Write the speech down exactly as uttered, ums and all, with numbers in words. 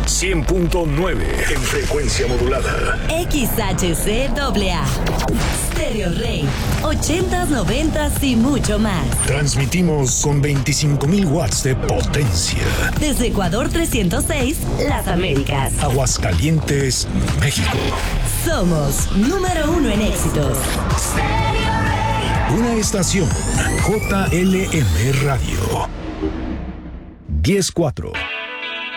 cien punto nueve en frecuencia modulada. X H C A A. Stereo Rey. ochentas, noventas y mucho más. Transmitimos con veinticinco mil watts de potencia. Desde Ecuador trescientos seis, Las Américas. Aguascalientes, México. Somos número uno en éxitos. Una estación J L M Radio. diez cuatro.